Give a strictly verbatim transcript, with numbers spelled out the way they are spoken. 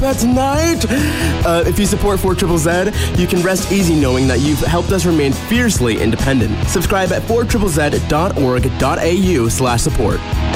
bed tonight. Uh, if you support four Z Z Z, you can rest easy knowing that you've helped us remain fiercely independent. Subscribe at four Z Z Z dot org dot A U slash support.